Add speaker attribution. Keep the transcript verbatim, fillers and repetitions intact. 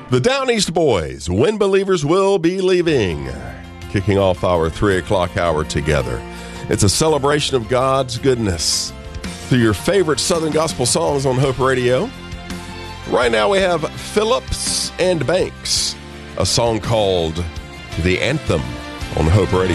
Speaker 1: The Down East Boys, When Believers Will Be Leaving, kicking off our three o'clock hour together. It's a celebration of God's goodness through your favorite Southern gospel songs on Hope Radio. Right now we have Phillips and Banks, a song called The Anthem on Hope Radio.